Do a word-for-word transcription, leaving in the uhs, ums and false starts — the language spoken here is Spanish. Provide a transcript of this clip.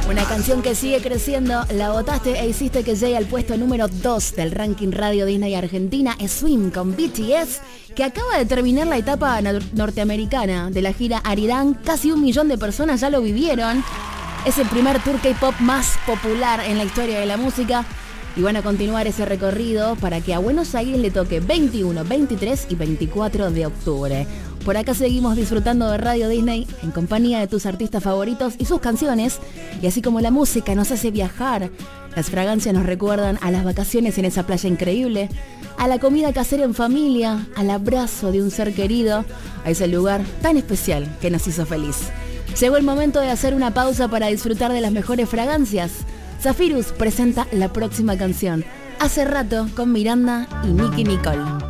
Una canción que sigue creciendo, la votaste e hiciste que llegue al puesto número dos del ranking Radio Disney Argentina. Es Swim con B T S, que acaba de terminar la etapa nor- norteamericana de la gira Arirang. Casi un millón de personas ya lo vivieron. Es el primer tour K-pop más popular en la historia de la música. Y van a continuar ese recorrido para que a Buenos Aires le toque veintiuno, veintitrés y veinticuatro de octubre. Por acá seguimos disfrutando de Radio Disney en compañía de tus artistas favoritos y sus canciones. Y así como la música nos hace viajar, las fragancias nos recuerdan a las vacaciones en esa playa increíble, a la comida casera en familia, al abrazo de un ser querido, a ese lugar tan especial que nos hizo feliz. Llegó el momento de hacer una pausa para disfrutar de las mejores fragancias. Zephyrus presenta la próxima canción, Hace rato, con Miranda y Nicki Nicole.